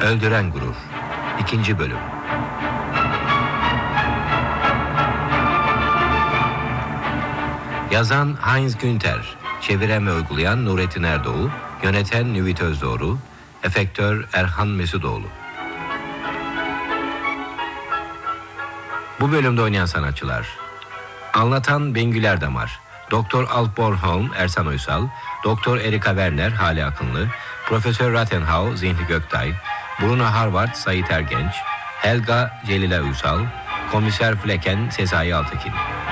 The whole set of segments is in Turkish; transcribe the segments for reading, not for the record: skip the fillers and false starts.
Öldüren Gurur 2. Bölüm. Yazan Heinz Günther, çeviren ve uygulayan Nurettin Erdoğu, yöneten Nüvit Özdoğru, efektör Erhan Mesudoğlu. Bu bölümde oynayan sanatçılar: anlatan Bengül Erdemar, Doktor Alp Bornholm Ersan Uysal, Doktor Erika Werner Hale Akınlı, Profesör Rathenhau Zihni Göktay, Bruno Harvard Sait Ergenç, Helga Celile Uysal, Komiser Flecken Sezai Altekin.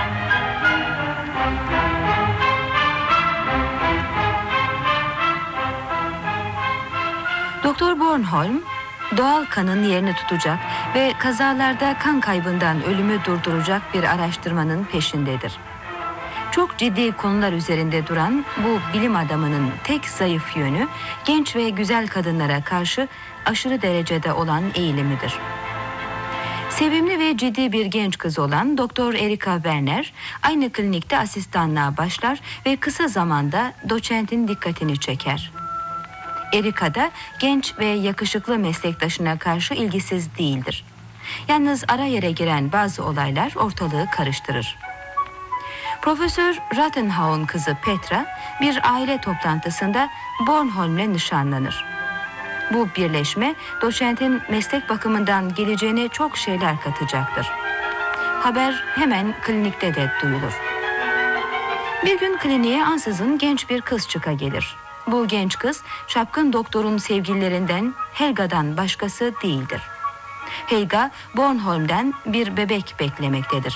Doktor Bornholm, doğal kanın yerini tutacak ve kazalarda kan kaybından ölümü durduracak bir araştırmanın peşindedir. Çok ciddi konular üzerinde duran bu bilim adamının tek zayıf yönü, genç ve güzel kadınlara karşı aşırı derecede olan eğilimidir. Sevimli ve ciddi bir genç kız olan Doktor Erika Werner, aynı klinikte asistanlığa başlar ve kısa zamanda doçentin dikkatini çeker. Erika da genç ve yakışıklı meslektaşına karşı ilgisiz değildir. Yalnız ara yere giren bazı olaylar ortalığı karıştırır. Profesör Rathenhau'nun kızı Petra bir aile toplantısında Bornholm'le nişanlanır. Bu birleşme doçentin meslek bakımından geleceğine çok şeyler katacaktır. Haber hemen klinikte de duyulur. Bir gün kliniğe ansızın genç bir kız çıka gelir. Bu genç kız çapkın doktorun sevgililerinden Helga'dan başkası değildir. Helga Bornholm'den bir bebek beklemektedir.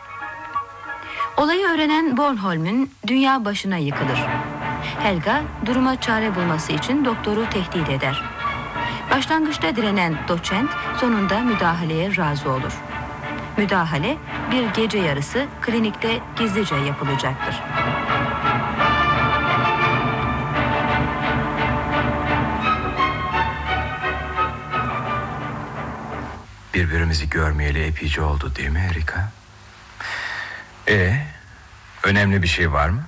Olayı öğrenen Bornholm'ün dünya başına yıkılır. Helga duruma çare bulması için doktoru tehdit eder. Başlangıçta direnen doçent sonunda müdahaleye razı olur. Müdahale bir gece yarısı klinikte gizlice yapılacaktır. Birbirimizi görmeyeli epeyce oldu değil mi Erika? Önemli bir şey var mı?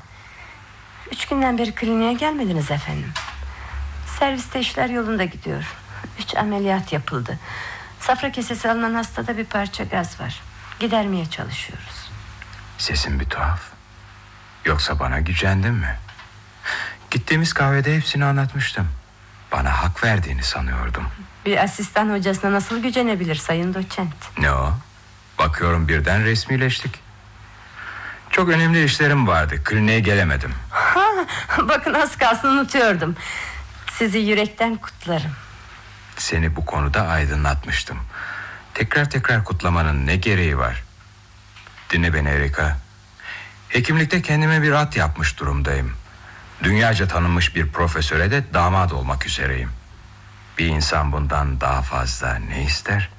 3 günden beri kliniğe gelmediniz efendim. Serviste işler yolunda gidiyor. 3 ameliyat yapıldı. Safra kesesi alınan hastada bir parça gaz var. Gidermeye çalışıyoruz. Sesin bir tuhaf. Yoksa bana gücendin mi? Gittiğimiz kahvede hepsini anlatmıştım. Bana hak verdiğini sanıyordum. Bir asistan hocasına nasıl gücenebilir sayın doçent? Ne o? Bakıyorum birden resmileştik. Çok önemli işlerim vardı. Kliniğe gelemedim. Bakın az kalsın unutuyordum. Sizi yürekten kutlarım. Seni bu konuda aydınlatmıştım. Tekrar kutlamanın ne gereği var? Dinle beni Erika. Hekimlikte kendime bir at yapmış durumdayım. Dünyaca tanınmış bir profesöre de damat olmak üzereyim. Bir insan bundan daha fazla ne ister?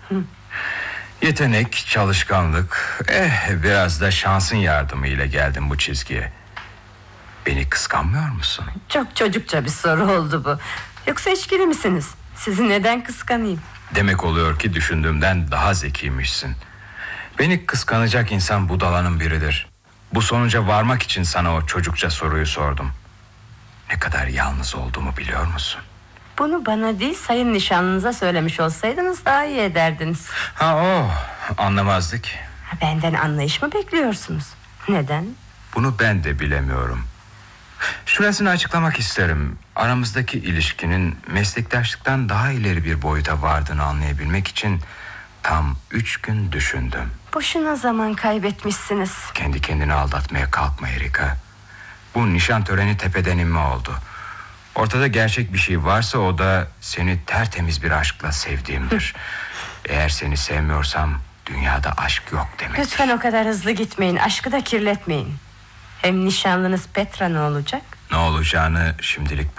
Yetenek, çalışkanlık, biraz da şansın yardımıyla geldim bu çizgiye. Beni kıskanmıyor musun? Çok çocukça bir soru oldu bu. Yoksa içkili misiniz? Sizi neden kıskanayım? Demek oluyor ki düşündüğümden daha zekiymişsin. Beni kıskanacak insan budalanın biridir. Bu sonuca varmak için sana o çocukça soruyu sordum. Ne kadar yalnız olduğumu biliyor musun? Bunu bana değil sayın nişanlınıza söylemiş olsaydınız daha iyi ederdiniz. Anlamazdık. Benden anlayış mı bekliyorsunuz? Neden? Bunu ben de bilemiyorum. Şurasını açıklamak isterim. Aramızdaki ilişkinin meslektaşlıktan daha ileri bir boyuta vardığını anlayabilmek için tam 3 gün düşündüm. Boşuna zaman kaybetmişsiniz. Kendi kendini aldatmaya kalkma Erika. Bu nişan töreni tepeden inme oldu. Ortada gerçek bir şey varsa o da seni tertemiz bir aşkla sevdiğimdir. Eğer seni sevmiyorsam dünyada aşk yok demektir. Lütfen o kadar hızlı gitmeyin. Aşkı da kirletmeyin. Hem nişanlınız Petra ne olacak? Ne olacağını şimdilik